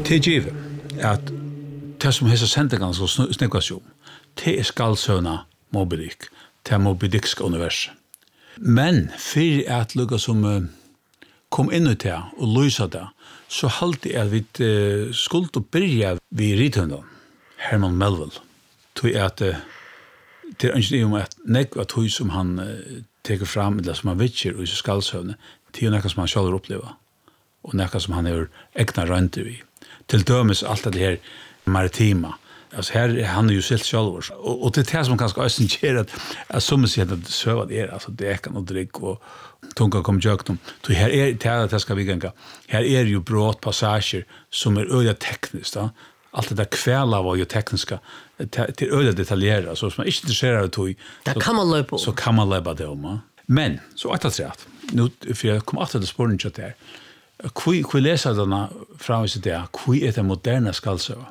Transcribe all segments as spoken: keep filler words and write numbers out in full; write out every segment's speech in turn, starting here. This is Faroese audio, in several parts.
Till givet att det som hesa sändningarna ska snäckas om. Det är skaldsöna Moby Dick. Det är Moby Dickska universum. Men för att lukka som uh, kom in i det och lysa det, så halte jag att vi uh, skulle börja vid rithundan, Herman Melville. Tog att uh, det är inte om att nekva tog som han uh, teker fram, eller som han vitcher i skaldsøvne, det är något som han själv upplever. Och något som han har ägna rönte vid. Till dömes allt det här maritima. Alltså här han är ju helt själv och, och det är det som kanske östen ger att, att som säger att söva det är alltså det kan och drick och tunga kommer jag dem. Så här är det att det ska vi gänga. Här är ju brott passager som är öliga tekniskt då. Allt det där kvälla var ju tekniska till öliga detaljerat så som man inte intresserad av tog. Det kan man löpa. Så kan man löpa det om. Men så att det nu för jag kommer att det spåren chat där. Kui kui läser denna från sig där. Kui är det moderna skaldsöva.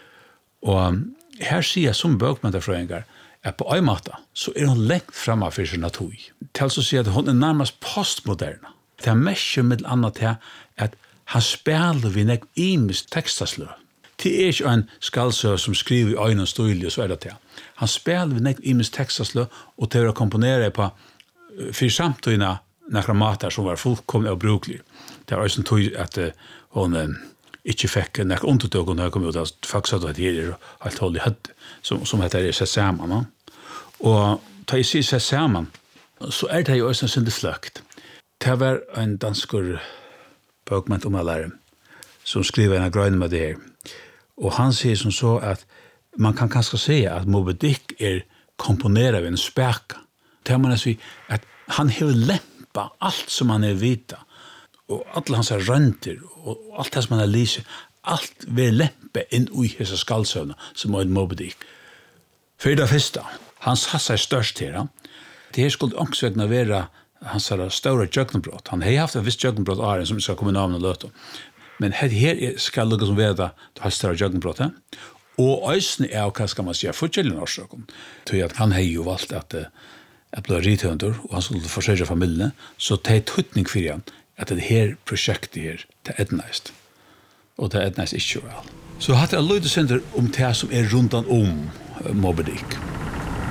Og her sier som bøkmentarfrøyngar at på en måte så er hun lengt fremme for sin natur. Til så sier at hun er nærmest postmoderna. Det er mest med annet til at han spiller vi nek imist tekstaslø. Det er ikke en skaldsø som skriver i øynene støylig og så er det til. Han spiller vi nek imist tekstaslø og til å komponere på for samtøyene nekra mater som var fullkomne og bruklige. Det er også en tøy at hun ikke fikk nek undertøk når jeg kom ut at folk sa at det er helt hold i hødd som, som heter det seg sammen. No? Og da jeg sier seg sammen så er det jo også en syndig fløkt. Det var en dansker bøkment om alle som skriver en grønne med det her. Og han sier som så at man kan kanskje se at Moby Dick er komponeret ved en speka. Det er man å si at han har lempa alt som han er vita. Og alle hans er rønter, og alt det som han er lyser, alt vil lempe inn i hese skaldsøvne, som er en Moby Dick. For det første, han satt seg størst her. Det her skulle ångsvegna være hans større jøgnebrott. Han har haft en viss jøgnebrott av som skal komme navn og løte. Men her skal lukke som være det har større jøgnebrott. Og øysene er, hva skal man si, forskjellig årsaken. Til at han har jo valgt at jeg ble rithønder, og han skulle forsørge familiene, så det er tøtning for han at det her prosjektet her, det er etnæst. Og det er etnæst ikke vel. Så hadde jeg løyde sender om det som er rundt om Moby Dick.